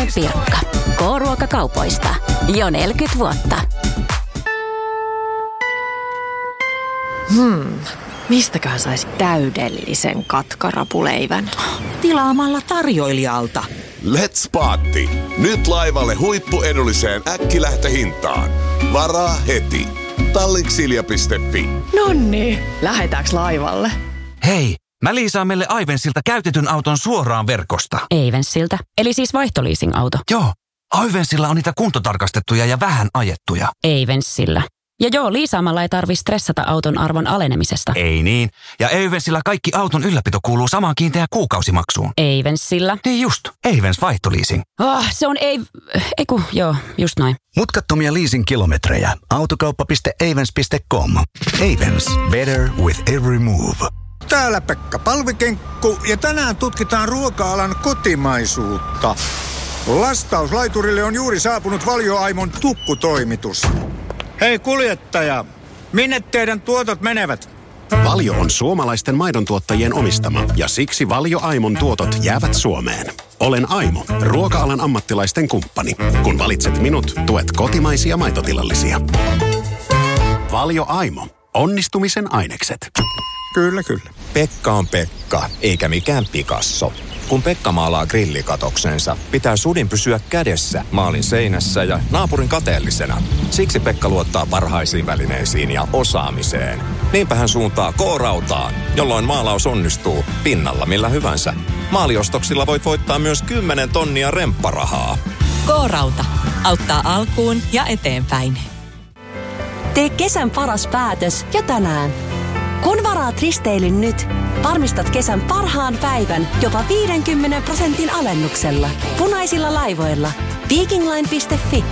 K-Ruoka-merkkinen Pirkka. K-Ruokakaupoista. Jo 40 vuotta. Mistäköhän saisi täydellisen katkarapuleivän? Tilaamalla tarjoilijalta. Let's Party! Nyt laivalle huippuedulliseen äkkilähtöhintaan. Varaa heti. Tallinksilja.fi. Nonni, lähdetäänkö laivalle? Hei, mä liisaan meille Ivensiltä käytetyn auton suoraan verkosta. Evensiltä, eli siis vaihtoliising-auto. Joo, Ivensillä on niitä kuntotarkastettuja ja vähän ajettuja. Evenssillä. Ja joo, liisaamalla ei tarvitse stressata auton arvon alenemisesta. Ei niin. Ja Eivensillä kaikki auton ylläpito kuuluu samaan kiinteään kuukausimaksuun. Evenssillä. Niin just, Eivens vaihtoliising. Se on joo, just noin. Mutkattomia leasing-kilometrejä. Autokauppa.eivens.com. Eivens. Better with every move. Täällä Pekka Palvikenkku ja tänään tutkitaan ruoka-alan kotimaisuutta. Lastauslaiturille on juuri saapunut Valio Aimon tukkutoimitus. Hei kuljettaja, minne teidän tuotot menevät? Valio on suomalaisten maidontuottajien omistama ja siksi Valio Aimon tuotot jäävät Suomeen. Olen Aimo, ruoka-alan ammattilaisten kumppani. Kun valitset minut, tuet kotimaisia maitotilallisia. Valio Aimo. Onnistumisen ainekset. Kyllä, kyllä. Pekka on Pekka, eikä mikään Picasso. Kun Pekka maalaa grillikatoksensa, pitää sudin pysyä kädessä maalin seinässä ja naapurin kateellisena. Siksi Pekka luottaa parhaisiin välineisiin ja osaamiseen. Niinpä hän suuntaa K-Rautaan, jolloin maalaus onnistuu pinnalla millä hyvänsä. Maaliostoksilla voit voittaa myös 10 tonnia rempparahaa. K-Rauta. Auttaa alkuun ja eteenpäin. Tee kesän paras päätös jo tänään. Kun varaat risteilyn nyt, varmistat kesän parhaan päivän jopa 50% alennuksella. Punaisilla laivoilla. Vikingline.fi